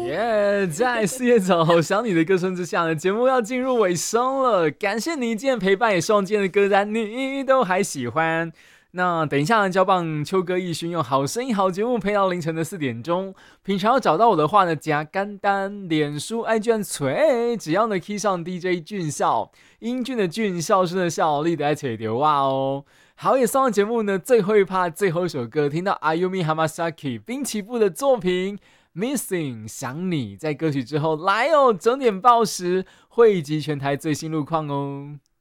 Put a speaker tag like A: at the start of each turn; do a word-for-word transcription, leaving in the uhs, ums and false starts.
A: 耶、yeah, 在四叶草好想你的歌声之下呢，节目要进入尾声了。感谢你今天陪伴，也希望今天的歌单你都还喜欢。那等一下呢，交棒秋歌奕勋用好声音好节目陪到凌晨的四点钟。平常要找到我的话呢，加干单、脸书、I G 和锤，只要呢 key 上 D J 俊孝，英俊的俊，孝顺的孝，力的爱吹牛哇哦。好，也送上节目呢最后一趴最后一首歌，听到 Ayumi Hamasaki 滨崎步的作品 Missing 想你，在歌曲之后来哦，整点报时汇集全台最新路况哦。